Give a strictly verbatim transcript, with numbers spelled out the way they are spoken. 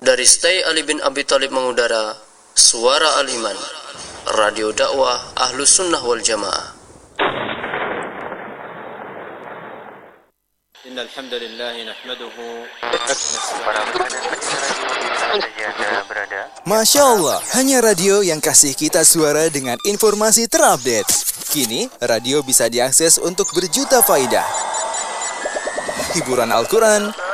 Dari Stay Ali bin Abi Thalib mengudara Suara Al-Iman, Radio dakwah Ahlus Sunnah wal Jamaah. Innal hamdalillah nahmaduhu. Masya Allah, hanya radio yang kasih kita suara dengan informasi terupdate. Kini, radio bisa diakses untuk berjuta faidah. Hiburan Al-Quran,